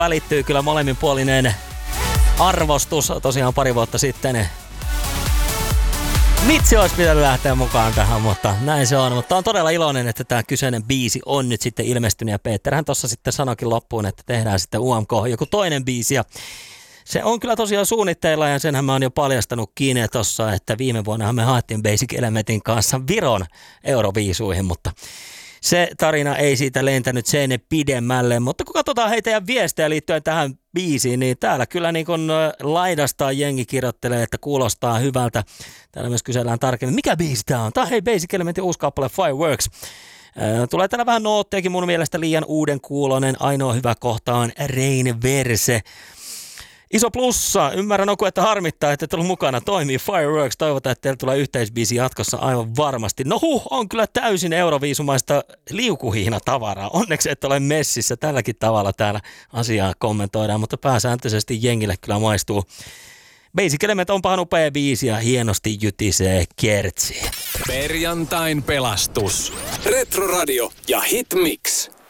Välittyy kyllä molemminpuolinen arvostus. Tosiaan pari vuotta sitten Mitsi olisi pitänyt lähteä mukaan tähän, mutta näin se on. Mutta on todella iloinen, että tämä kyseinen biisi on nyt sitten ilmestynyt. Ja Peterhän tuossa sitten sanoikin loppuun, että tehdään sitten UMK joku toinen biisi. Ja se on kyllä tosiaan suunnitteilla ja senhän mä oon jo paljastanutkin tuossa, että viime vuonnahan me haettiin Basic Elementin kanssa Viron Euroviisuihin, mutta se tarina ei siitä lentänyt sen pidemmälle, mutta kun katsotaan heitä ja viestejä liittyen tähän biisiin, niin täällä kyllä niin kuin laidastaan jengi kirjoittelee, että kuulostaa hyvältä. Täällä myös kysellään tarkemmin, mikä biisi tää on? Tää on hei Basic Elementin uusi kappale Fireworks. Tulee täällä vähän nootteekin mun mielestä liian uuden kuulonen. Ainoa hyvä kohta on Rain Verse. Iso plussa. Ymmärrän Oku, että harmittaa, että et ollut mukana. Toimii Fireworks. Toivotaan, että teillä tulee yhteisbiisi jatkossa aivan varmasti. No on kyllä täysin euroviisumaista liukuhihnatavaraa. Onneksi et ole messissä. Tälläkin tavalla täällä asiaa kommentoidaan, mutta pääsääntöisesti jengille kyllä maistuu. Basic Element onpahan upea biisi ja hienosti jytisee kertsiä. Perjantain pelastus. Retroradio ja Hitmix.